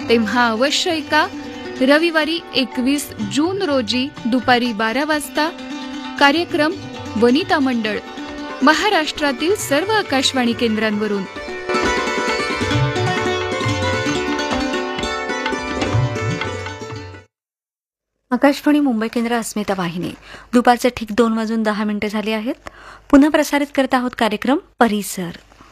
तेव्हा अवश्य ऐका. रविवारी 21 जून रोजी दुपारी 12 वाजता कार्यक्रम वनिता मंडळ, महाराष्ट्रातील सर्व आकाशवाणी केंद्रांवरून. आकाशवाणी मुंबई केंद्र, अस्मिता वाहिनी. दुपारचे ठीक 2:10 झाले आहेत. पुन्हा प्रसारित करत आहोत कार्यक्रम परिसर.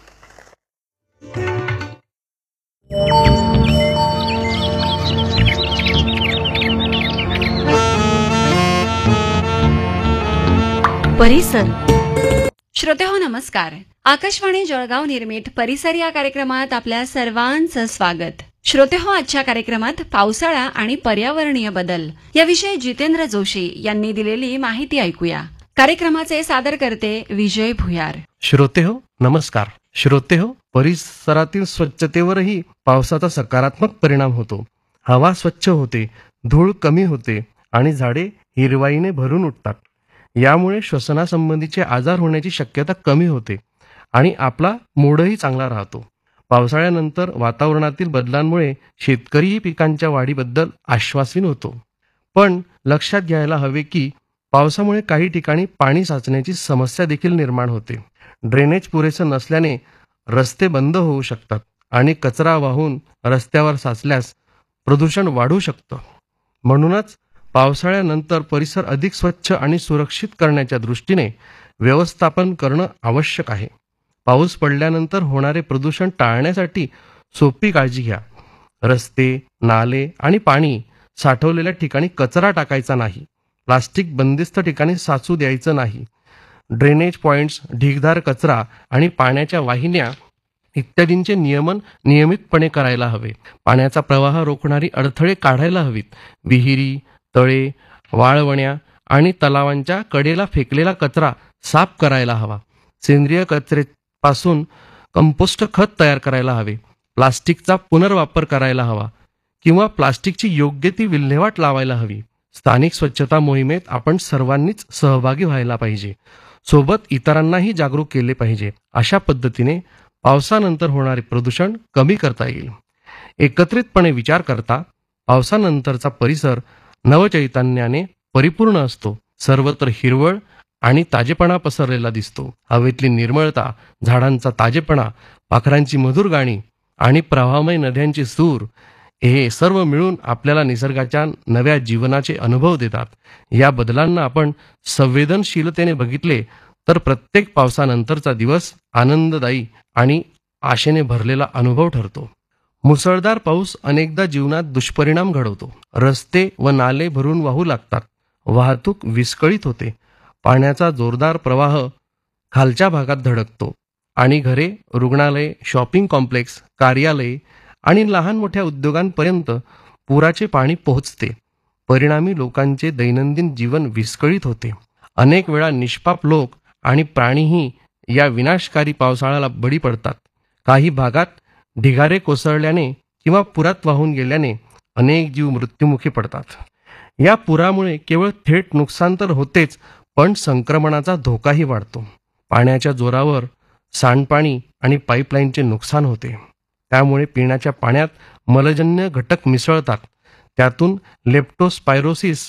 परिसर. श्रोतेहो नमस्कार. आकाशवाणी जळगाव निर्मित परिसर या कार्यक्रमात आपल्या सर्वांचं स्वागत. श्रोतेहो, आजच्या कार्यक्रमात पावसाळा आणि पर्यावरणीय बदल याविषयी जितेंद्र जोशी यांनी दिलेली माहिती ऐकूया. कार्यक्रमाचे सादर करते विजय भुयार. श्रोतेहो नमस्कार. श्रोतेहो, परिसरातील स्वच्छतेवरही पावसाचा सकारात्मक परिणाम होतो. हवा स्वच्छ होते, धूळ कमी होते आणि झाडे हिरवाईने भरून उठतात. यामुळे श्वसनासंबंधीचे आजार होण्याची शक्यता कमी होते आणि आपला मूडही चांगला राहतो. पावसाळ्यानंतर वातावरणातील बदलांमुळे शेतकरीही पिकांच्या वाढीबद्दल आश्वासीन होतो. पण लक्षात घ्यायला हवे की पावसामुळे काही ठिकाणी पाणी साचण्याची समस्या देखील निर्माण होते. ड्रेनेज पुरेसं नसल्याने रस्ते बंद होऊ शकतात आणि कचरा वाहून रस्त्यावर साचल्यास प्रदूषण वाढू शकतं. म्हणूनच पावसाळ्यानंतर परिसर अधिक स्वच्छ आणि सुरक्षित करण्याच्या दृष्टीने व्यवस्थापन करणं आवश्यक आहे. पाऊस पडल्यानंतर होणारे प्रदूषण टाळण्यासाठी सोपी काळजी घ्या. रस्ते, नाले आणि पाणी साठवलेल्या ठिकाणी कचरा टाकायचा नाही. प्लास्टिक बंदिस्त ठिकाणी साचू द्यायचं नाही. ड्रेनेज पॉइंट्स, ढीगदार कचरा आणि पाण्याच्या वाहिन्या इत्यादींचे नियमन नियमितपणे करायला हवे. पाण्याचा प्रवाह रोखणारी अडथळे काढायला हवीत. विहिरी, तळे, वाळवण्या आणि तलावांच्या कडेला फेकलेला कचरा साफ करायला हवा. सेंद्रिय कचऱ्यापासून कंपोस्ट खत तयार करायला हवे. प्लास्टिकचा पुनर्वापर करायला हवा किंवा प्लास्टिकची योग्य ती विल्हेवाट लावायला हवी. स्थानिक स्वच्छता मोहिमेत आपण सर्वांनीच सहभागी व्हायला पाहिजे. सोबत इतरांनाही जागरूक केले पाहिजे. अशा पद्धतीने पावसानंतर होणारे प्रदूषण कमी करता येईल. एकत्रितपणे विचार करता पावसानंतरचा परिसर नवचैतन्याने परिपूर्ण असतो. सर्वत्र हिरवळ आणि ताजेपणा पसरलेला दिसतो. हवेतली निर्मळता, झाडांचा ताजेपणा, पाखरांची मधुर गाणी आणि प्रवाहमय नद्यांचे सूर हे सर्व मिळून आपल्याला निसर्गाच्या नव्या जीवनाचे अनुभव देतात. या बदलांना आपण संवेदनशीलतेने बघितले तर प्रत्येक पावसानंतरचा दिवस आनंददायी आणि आशेने भरलेला अनुभव ठरतो. मुसळधार पाऊस अनेकदा जीवनात दुष्परिणाम घडवतो. रस्ते व नाले भरून वाहू लागतात. वाहतूक विस्कळीत होते. पाण्याचा जोरदार प्रवाह खालच्या भागात धडकतो आणि घरे, रुग्णालये, शॉपिंग कॉम्प्लेक्स, कार्यालये आणि लहान मोठ्या उद्योगांपर्यंत पुराचे पाणी पोहोचते. परिणामी लोकांचे दैनंदिन जीवन विस्कळीत होते. अनेक वेळा निष्पाप लोक आणि प्राणीही या विनाशकारी पावसाळ्याला बळी पडतात. काही भागात ढिगारे कोसळल्याने किंवा पुरात वाहून गेल्याने अनेक जीव मृत्युमुखी पडतात. या पुरामुळे केवळ थेट नुकसान तर होतेच, पण संक्रमणाचा धोकाही वाढतो. पाण्याच्या जोरावर सांडपाणी आणि पाईपलाईनचे नुकसान होते. त्यामुळे पिण्याच्या पाण्यात मलजन्य घटक मिसळतात. त्यातून लेप्टोस्पायरोसिस,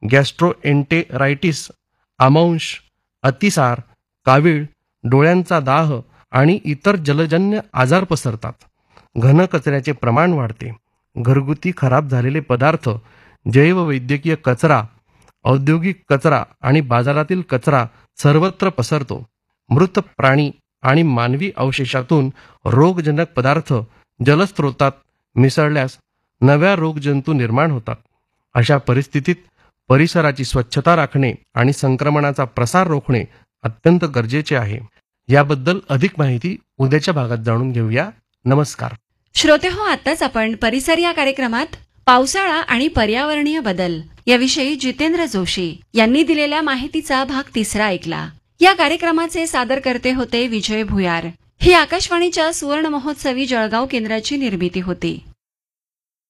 गॅस्ट्रोएन्टेरायटिस, आमांश, अतिसार, कावीळ, डोळ्यांचा दाह आणि इतर जलजन्य आजार पसरतात. घनकचऱ्याचे प्रमाण वाढते. घरगुती खराब झालेले पदार्थ, जैववैद्यकीय कचरा, औद्योगिक कचरा आणि बाजारातील कचरा सर्वत्र पसरतो. मृत प्राणी आणि मानवी अवशेषातून रोगजनक पदार्थ जलस्रोतात मिसळल्यास नव्या रोगजंतू निर्माण होतात. अशा परिस्थितीत परिसराची स्वच्छता राखणे आणि संक्रमणाचा प्रसार रोखणे अत्यंत गरजेचे आहे. याबद्दल अधिक माहिती उद्याच्या भागात जाणून घेऊया. नमस्कार. श्रोतेहो, आताच आपण परिसर या कार्यक्रमात पावसाळा आणि पर्यावरणीय बदल याविषयी जितेंद्र जोशी यांनी दिलेल्या माहितीचा भाग 3 ऐकला. या कार्यक्रमाचे सादरकर्ते होते विजय भुयार. ही आकाशवाणीच्या सुवर्ण महोत्सवी जळगाव केंद्राची निर्मिती होती.